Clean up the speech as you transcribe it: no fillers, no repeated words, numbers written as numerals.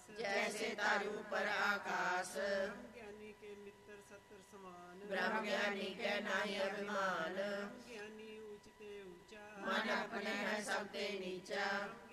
जैसे तारू पर आकाश। ज्ञानी के मित्र सत्र समान, ब्रह्म ज्ञानी के नाहि अभिमान। ज्ञानी ऊंचते ऊंचा, मन अपने है सबते नीचा।